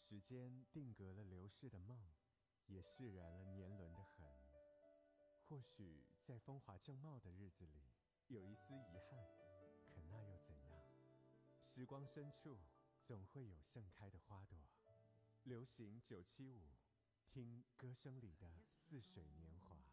时间定格了流逝的梦，也释然了年轮的痕。或许在风华正茂的日子里，有一丝遗憾，可那又怎样？时光深处，总会有盛开的花朵。流行975，听歌声里的似水年华。